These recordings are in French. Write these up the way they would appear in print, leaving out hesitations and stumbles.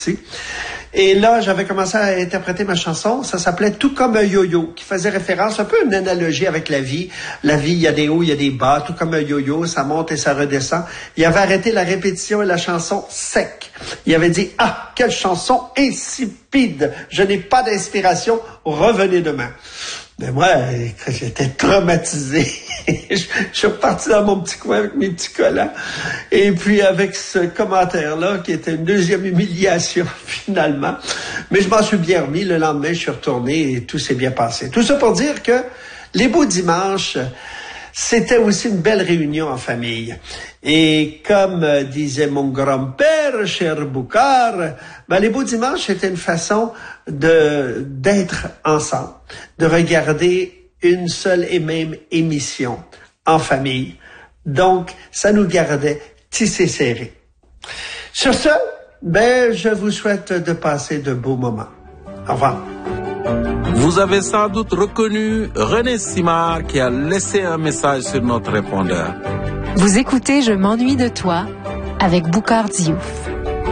Et là, j'avais commencé à interpréter ma chanson. Ça s'appelait Tout comme un yo-yo, qui faisait référence un peu à une analogie avec la vie. La vie, il y a des hauts, il y a des bas. Tout comme un yo-yo, ça monte et ça redescend. Il avait arrêté la répétition et la chanson sec. Il avait dit, ah, quelle chanson insipide. Je n'ai pas d'inspiration. Revenez demain. Mais moi, j'étais traumatisé. Je suis reparti dans mon petit coin avec mes petits collants. Et puis avec ce commentaire-là, qui était une deuxième humiliation finalement. Mais je m'en suis bien remis. Le lendemain, je suis retourné et tout s'est bien passé. Tout ça pour dire que les beaux dimanches, c'était aussi une belle réunion en famille. Et comme disait mon grand-père, cher Boucard, les beaux dimanches, c'était une façon d'être ensemble, de regarder une seule et même émission en famille. Donc, ça nous gardait tissés serrés. Sur ce, je vous souhaite de passer de beaux moments. Au revoir. Vous avez sans doute reconnu René Simard qui a laissé un message sur notre répondeur. Vous écoutez Je m'ennuie de toi avec Boucard Diouf.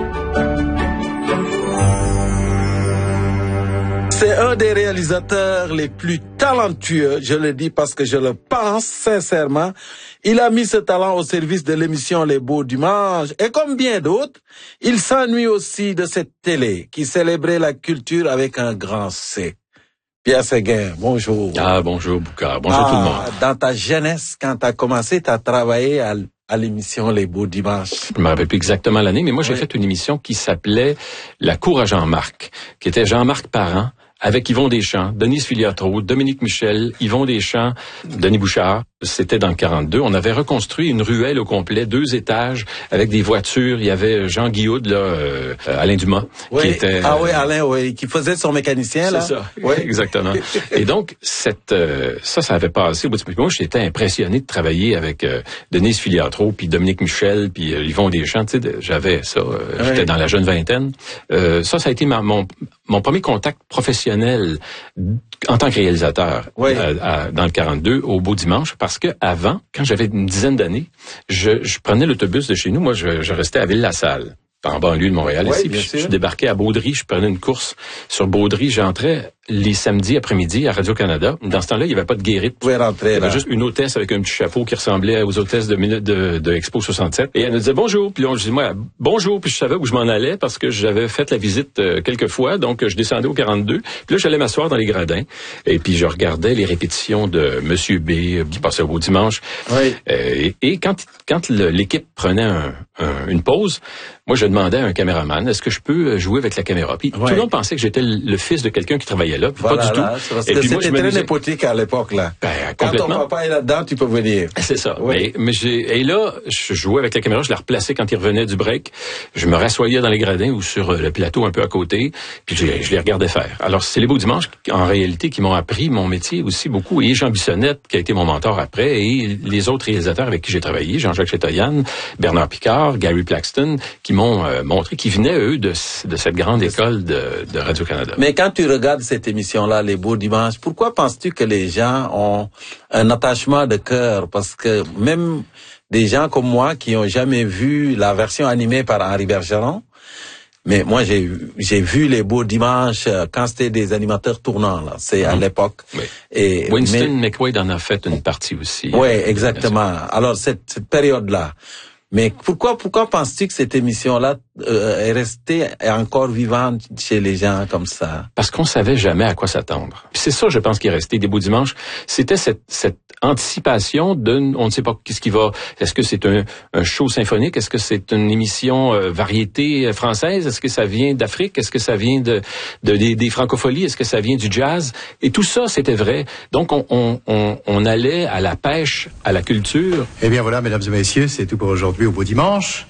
C'est un des réalisateurs les plus talentueux, je le dis parce que je le pense sincèrement. Il a mis ce talent au service de l'émission Les Beaux Dimanches. Et comme bien d'autres, il s'ennuie aussi de cette télé qui célébrait la culture avec un grand C. Pierre Séguin, bonjour. Ah, bonjour Boucard, bonjour tout le monde. Dans ta jeunesse, quand tu as commencé, tu as travaillé à l'émission Les Beaux Dimanches. Je me rappelle plus exactement l'année, mais moi j'ai fait une émission qui s'appelait La Cour à Jean-Marc, qui était Jean-Marc Parent, avec Yvon Deschamps, Denise Filiatro, Dominique Michel, Yvon Deschamps, Denis Bouchard. C'était dans le 42. On avait reconstruit une ruelle au complet, 2 étages, avec des voitures. Il y avait Jean Guillaude, Alain Dumas, qui était... Alain, qui faisait son mécanicien, là. C'est ça, exactement. Et donc, ça avait passé au bout du... Moi, j'étais impressionné de travailler avec Denise Filiatro, puis Dominique Michel, puis Yvon Deschamps. Tu sais, j'avais ça. J'étais dans la jeune vingtaine. Ça a été mon premier contact professionnel en tant que réalisateur dans le 42 au Beau Dimanche, parce que avant, quand j'avais une dizaine d'années, je prenais l'autobus de chez nous. Moi, je restais à Ville-la-Salle, en banlieue de Montréal ici. Puis je débarquais à Baudry, je prenais une course sur Baudry, j'entrais les samedis après-midi à Radio-Canada. Dans ce temps-là, il n'y avait pas de guérite. Vous pouvez rentrer, il y avait juste une hôtesse avec un petit chapeau qui ressemblait aux hôtesses de Expo 67. Et elle nous disait bonjour. Puis là, je disais, moi, bonjour. Puis je savais où je m'en allais parce que j'avais fait la visite quelques fois. Donc, je descendais au 42. Puis là, j'allais m'asseoir dans les gradins. Et puis, je regardais les répétitions de Monsieur B qui passait au Beau Dimanche. Oui. Et quand l'équipe prenait une pause, moi, je demandais à un caméraman, est-ce que je peux jouer avec la caméra? Puis tout le monde pensait que j'étais le fils de quelqu'un qui travaillait là. Pas du tout. Et puis moi, c'était très népotique à l'époque, là. Complètement. Quand ton papa est là-dedans, tu peux venir. C'est ça. Oui. Et là, je jouais avec la caméra, je la replaçais quand il revenait du break. Je me rassoyais dans les gradins ou sur le plateau un peu à côté, puis je les regardais faire. Alors, c'est les Beaux Dimanches, en réalité, qui m'ont appris mon métier aussi beaucoup. Et Jean Bissonnette, qui a été mon mentor après, et les autres réalisateurs avec qui j'ai travaillé, Jean-Jacques Chetoyan, Bernard Picard, Gary Plaxton, qui m'ont montré qu'ils venaient, eux, de cette grande école de Radio-Canada. Mais quand tu regardes cette émission-là, Les Beaux Dimanches, pourquoi penses-tu que les gens ont un attachement de cœur? Parce que même des gens comme moi qui n'ont jamais vu la version animée par Henri Bergeron, mais moi j'ai vu Les Beaux Dimanches quand c'était des animateurs tournants, là. C'est à l'époque. Oui. Et Winston McQuaid en a fait une partie aussi. Oui, exactement. Alors cette période-là. Mais pourquoi penses-tu que cette émission-là est restée encore vivante chez les gens comme ça? Parce qu'on savait jamais à quoi s'attendre. Puis c'est ça, je pense, qui est resté des Beaux Dimanches. C'était cette anticipation on ne sait pas qu'est-ce qui va. Est-ce que c'est un show symphonique? Est-ce que c'est une émission variété française? Est-ce que ça vient d'Afrique? Est-ce que ça vient des francopholies? Est-ce que ça vient du jazz? Et tout ça, c'était vrai. Donc on allait à la pêche, à la culture. Eh bien voilà, mesdames et messieurs, c'est tout pour aujourd'hui au Beau Dimanche.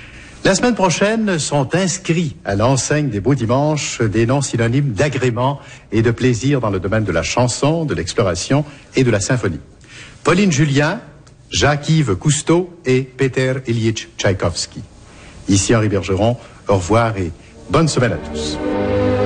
La semaine prochaine sont inscrits à l'enseigne des Beaux Dimanches des noms synonymes d'agrément et de plaisir dans le domaine de la chanson, de l'exploration et de la symphonie. Pauline Julien, Jacques-Yves Cousteau et Peter Ilyich Tchaïkovski. Ici Henri Bergeron, au revoir et bonne semaine à tous.